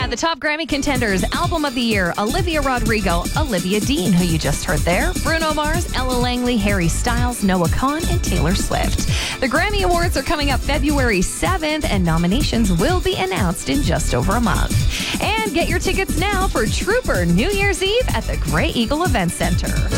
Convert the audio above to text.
The top Grammy contenders, Album of the Year, Olivia Rodrigo, Olivia Dean, who you just heard there, Bruno Mars, Ella Langley, Harry Styles, Noah Kahan, and Taylor Swift. The Grammy Awards are coming up February 7th, and nominations will be announced in just over a month. And get your tickets now for Trooper New Year's Eve at the Grey Eagle Event Center.